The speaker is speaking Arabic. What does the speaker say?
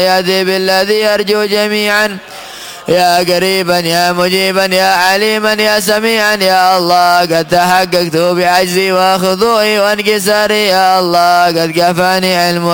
يأتي بالذي يرجو جميعا. يا قريبا يا مجيبا يا عليما يا سميعا يا الله قد تحققت بعجزي وخضوعي وانكساري يا الله قد كفاني علم